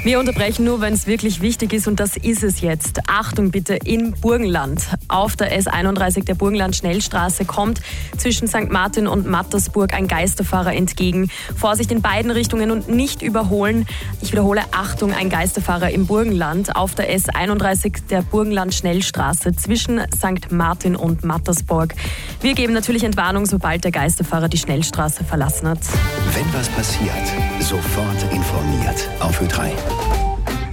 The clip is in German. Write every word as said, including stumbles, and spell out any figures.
Wir unterbrechen nur, wenn es wirklich wichtig ist, und das ist es jetzt. Achtung bitte, im Burgenland. Auf der S einunddreißig der Burgenland-Schnellstraße kommt zwischen Sankt Martin und Mattersburg ein Geisterfahrer entgegen. Vorsicht in beiden Richtungen und nicht überholen. Ich wiederhole, Achtung, ein Geisterfahrer im Burgenland. Auf der S einunddreißig der Burgenland-Schnellstraße zwischen Sankt Martin und Mattersburg. Wir geben natürlich Entwarnung, sobald der Geisterfahrer die Schnellstraße verlassen hat. Wenn was passiert, sofort informiert. Auf Ö drei.